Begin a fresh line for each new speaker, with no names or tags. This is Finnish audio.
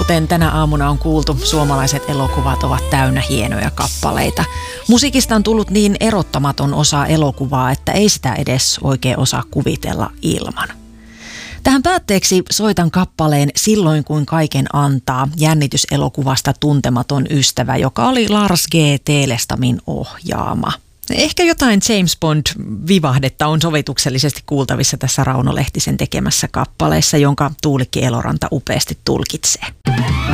Kuten tänä aamuna on kuultu, suomalaiset elokuvat ovat täynnä hienoja kappaleita. Musiikista on tullut niin erottamaton osa elokuvaa, että ei sitä edes oikein osaa kuvitella ilman. Tähän päätteeksi soitan kappaleen Silloin kun kaiken antaa jännityselokuvasta Tuntematon ystävä, joka oli Lars G. Telestamin ohjaama. Ehkä jotain James Bond-vivahdetta on sovituksellisesti kuultavissa tässä Rauno Lehtisen tekemässä kappaleessa, jonka Tuulikki Eloranta upeasti tulkitsee.